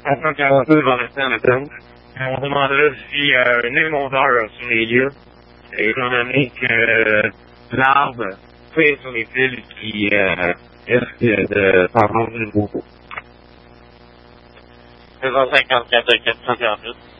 342 va rester en attente. On demandera si un émonteur sur les lieux, étant donné que l'arbre fait sur les fils qui risquent de s'en prendre une beaucoup. 254 448.